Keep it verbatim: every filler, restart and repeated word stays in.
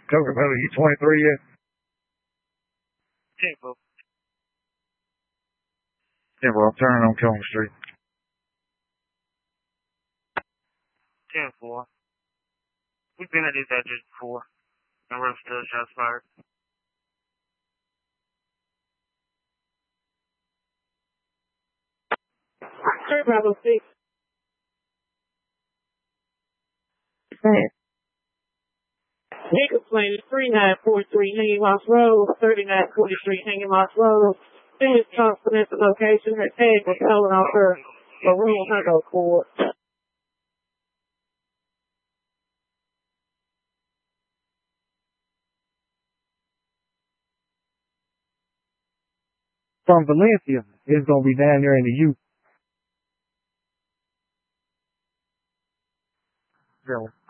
Coca-Cola, you twenty-three yet? ten four. Yeah, bro, I'm turning on Kilmer Street. ten four. We've been at this address before. And we're still shots fired. Sure, Bravo six. He complained three nine four three Hanging Moss Road, thirty-nine forty-three Hanging Moss Road. Finish confidence location. Her tag was held off her maroon Honda Accord. From Valencia, it's gonna be down there in the U. Really?